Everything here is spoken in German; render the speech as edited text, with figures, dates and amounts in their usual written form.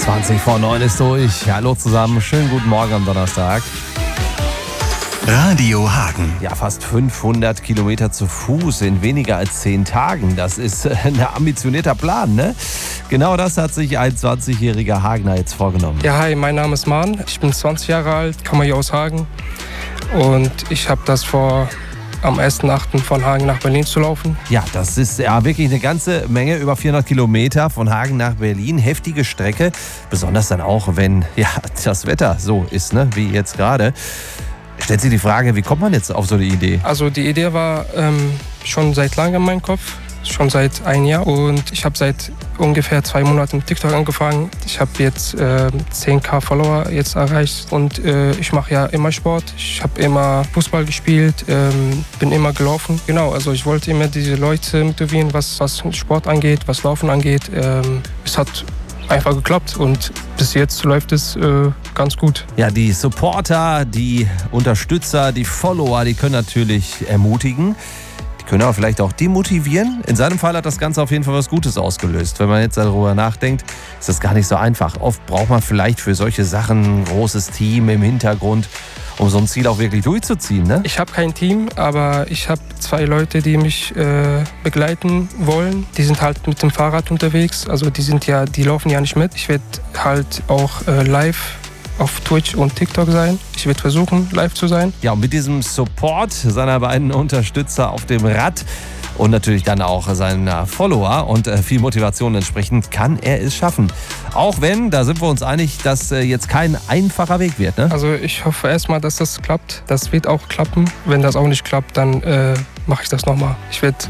20:09 ist durch. Hallo zusammen, schönen guten Morgen am Donnerstag. Radio Hagen. Ja, fast 500 Kilometer zu Fuß in weniger als 10 Tagen. Das ist ein ambitionierter Plan, ne? Genau das hat sich ein 20-jähriger Hagener jetzt vorgenommen. Ja, hi, mein Name ist Maren. Ich bin 20 Jahre alt, komme hier aus Hagen. Und ich habe das vor, am 1.8. von Hagen nach Berlin zu laufen. Ja, das ist ja wirklich eine ganze Menge, über 400 Kilometer von Hagen nach Berlin. Heftige Strecke, besonders dann auch, wenn ja das Wetter so ist, ne, wie jetzt gerade. Stellt sich die Frage, wie kommt man jetzt auf so eine Idee? Also die Idee war schon seit langem in meinem Kopf, schon seit einem Jahr. Und ich habe seit ungefähr 2 Monaten mit TikTok angefangen. Ich habe jetzt 10.000 Follower jetzt erreicht und ich mache ja immer Sport. Ich habe immer Fußball gespielt, bin immer gelaufen. Genau, also ich wollte immer diese Leute motivieren, was Sport angeht, was Laufen angeht. Es hat einfach geklappt und bis jetzt läuft es ganz gut. Ja, die Supporter, die Unterstützer, die Follower, die können natürlich ermutigen. Die können aber vielleicht auch demotivieren. In seinem Fall hat das Ganze auf jeden Fall was Gutes ausgelöst. Wenn man jetzt darüber nachdenkt, ist das gar nicht so einfach. Oft braucht man vielleicht für solche Sachen ein großes Team im Hintergrund, um so ein Ziel auch wirklich durchzuziehen, ne? Ich habe kein Team, aber ich habe 2 Leute, die mich begleiten wollen. Die sind halt mit dem Fahrrad unterwegs, also die laufen ja nicht mit. Ich werde halt auch live auf Twitch und TikTok sein. Ich werde versuchen, live zu sein. Ja, und mit diesem Support seiner beiden Unterstützer auf dem Rad und natürlich dann auch seiner Follower und viel Motivation entsprechend kann er es schaffen. Auch wenn, da sind wir uns einig, dass jetzt kein einfacher Weg wird, ne? Also ich hoffe erstmal, dass das klappt. Das wird auch klappen. Wenn das auch nicht klappt, dann mache ich das nochmal. Ich werde